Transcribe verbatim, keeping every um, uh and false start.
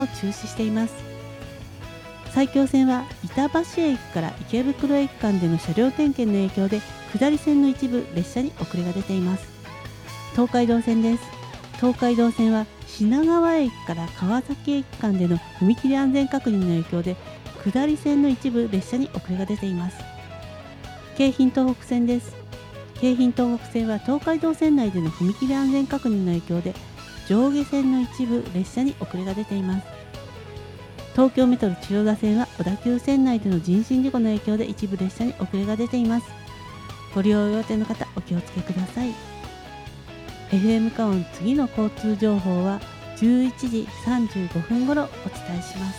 中止しています。埼京線は板橋駅から池袋駅間での車両点検の影響で下り線の一部列車に遅れが出ています。東海道線です。東海道線は品川駅から川崎駅間での踏切安全確認の影響で下り線の一部列車に遅れが出ています。京浜東北線です。京浜東北線は東海道線内での踏切安全確認の影響で上下線の一部列車に遅れが出ています。東京メトロ千代田線は小田急線内での人身事故の影響で一部列車に遅れが出ています。ご利用予定の方お気をつけください。 エフエム カオン次の交通情報はじゅういちじさんじゅうごふんごろお伝えします。